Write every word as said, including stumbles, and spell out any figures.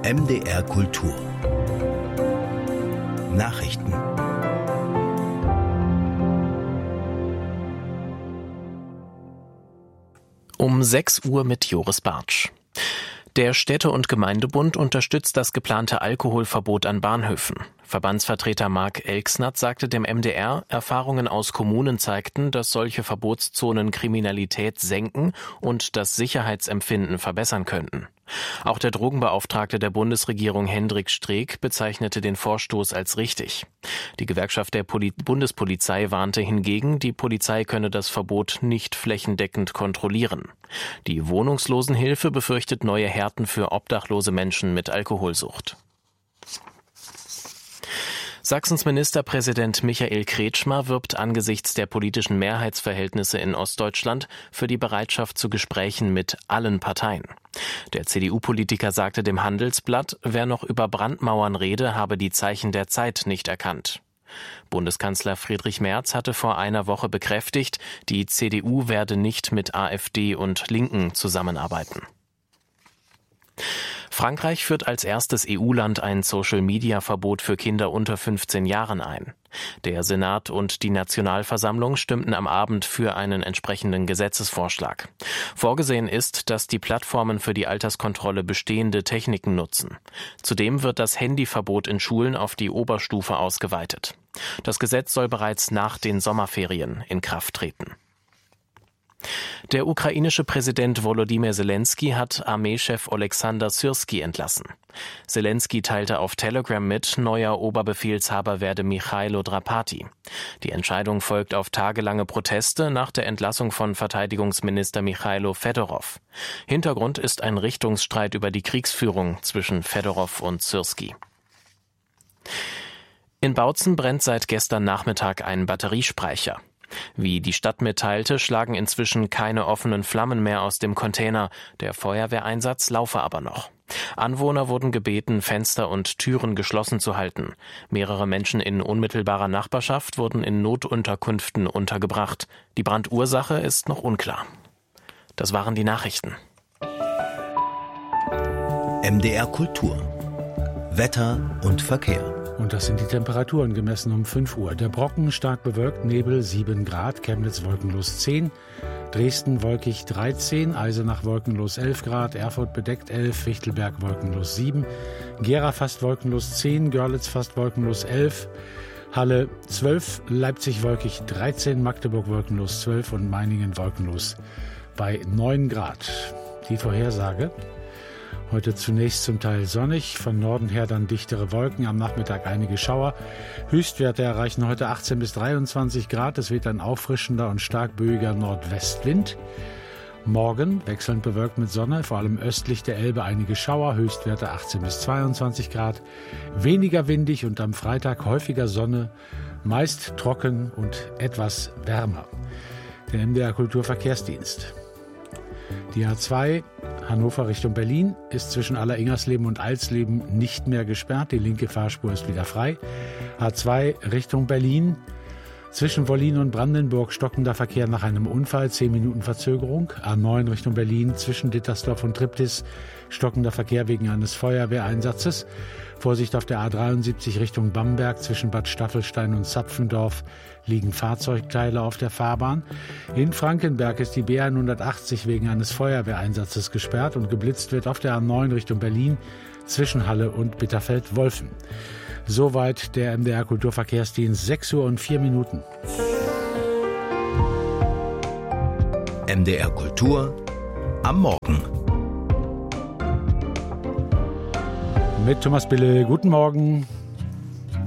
M D R Kultur Nachrichten. Um sechs Uhr mit Joris Bartsch. Der Städte- und Gemeindebund unterstützt das geplante Alkoholverbot an Bahnhöfen. Verbandsvertreter Marc Elksnath sagte dem M D R, Erfahrungen aus Kommunen zeigten, dass solche Verbotszonen Kriminalität senken und das Sicherheitsempfinden verbessern könnten. Auch der Drogenbeauftragte der Bundesregierung Hendrik Streeck bezeichnete den Vorstoß als richtig. Die Gewerkschaft der Poli- Bundespolizei warnte hingegen, die Polizei könne das Verbot nicht flächendeckend kontrollieren. Die Wohnungslosenhilfe befürchtet neue Härten für obdachlose Menschen mit Alkoholsucht. Sachsens Ministerpräsident Michael Kretschmer wirbt angesichts der politischen Mehrheitsverhältnisse in Ostdeutschland für die Bereitschaft zu Gesprächen mit allen Parteien. Der C D U-Politiker sagte dem Handelsblatt, wer noch über Brandmauern rede, habe die Zeichen der Zeit nicht erkannt. Bundeskanzler Friedrich Merz hatte vor einer Woche bekräftigt, die C D U werde nicht mit AfD und Linken zusammenarbeiten. Frankreich führt als erstes E U-Land ein Social-Media-Verbot für Kinder unter fünfzehn Jahren ein. Der Senat und die Nationalversammlung stimmten am Abend für einen entsprechenden Gesetzesvorschlag. Vorgesehen ist, dass die Plattformen für die Alterskontrolle bestehende Techniken nutzen. Zudem wird das Handyverbot in Schulen auf die Oberstufe ausgeweitet. Das Gesetz soll bereits nach den Sommerferien in Kraft treten. Der ukrainische Präsident Volodymyr Zelensky hat Armeechef Oleksandr Syrski entlassen. Zelensky teilte auf Telegram mit, neuer Oberbefehlshaber werde Michailo Drapati. Die Entscheidung folgt auf tagelange Proteste nach der Entlassung von Verteidigungsminister Michailo Fedorov. Hintergrund ist ein Richtungsstreit über die Kriegsführung zwischen Fedorov und Syrski. In Bautzen brennt seit gestern Nachmittag ein Batteriespeicher. Wie die Stadt mitteilte, schlagen inzwischen keine offenen Flammen mehr aus dem Container. Der Feuerwehreinsatz laufe aber noch. Anwohner wurden gebeten, Fenster und Türen geschlossen zu halten. Mehrere Menschen in unmittelbarer Nachbarschaft wurden in Notunterkünften untergebracht. Die Brandursache ist noch unklar. Das waren die Nachrichten. M D R Kultur Wetter und Verkehr. Und das sind die Temperaturen gemessen um fünf Uhr. Der Brocken stark bewölkt, Nebel sieben Grad, Chemnitz wolkenlos zehn, Dresden wolkig dreizehn, Eisenach wolkenlos elf Grad, Erfurt bedeckt elf, Fichtelberg wolkenlos sieben, Gera fast wolkenlos zehn, Görlitz fast wolkenlos elf, Halle zwölf, Leipzig wolkig dreizehn, Magdeburg wolkenlos zwölf und Meiningen wolkenlos bei neun Grad. Die Vorhersage: Heute zunächst zum Teil sonnig, von Norden her dann dichtere Wolken, am Nachmittag einige Schauer. Höchstwerte erreichen heute achtzehn bis dreiundzwanzig Grad, es weht ein auffrischender und stark böiger Nordwestwind. Morgen wechselnd bewölkt mit Sonne, vor allem östlich der Elbe einige Schauer, Höchstwerte achtzehn bis zweiundzwanzig Grad. Weniger windig und am Freitag häufiger Sonne, meist trocken und etwas wärmer. Der M D R Kulturverkehrsdienst. Die A zwei Hannover Richtung Berlin ist zwischen Aller-Ingersleben und Alsleben nicht mehr gesperrt. Die linke Fahrspur ist wieder frei. A zwei Richtung Berlin. Zwischen Wollin und Brandenburg stockender Verkehr nach einem Unfall, zehn Minuten Verzögerung. A neun Richtung Berlin zwischen Dittersdorf und Triptis stockender Verkehr wegen eines Feuerwehreinsatzes. Vorsicht auf der A dreiundsiebzig Richtung Bamberg zwischen Bad Staffelstein und Zapfendorf liegen Fahrzeugteile auf der Fahrbahn. In Frankenberg ist die B hundertachtzig wegen eines Feuerwehreinsatzes gesperrt und geblitzt wird auf der A neun Richtung Berlin zwischen Halle und Bitterfeld-Wolfen. Soweit der M D R Kulturverkehrsdienst, sechs Uhr und vier Minuten. M D R Kultur am Morgen. Mit Thomas Bille, guten Morgen.